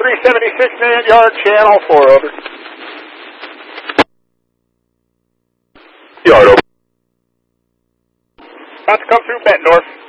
376 man yard, channel 4 over. Yard over. About to come through Bettendorf.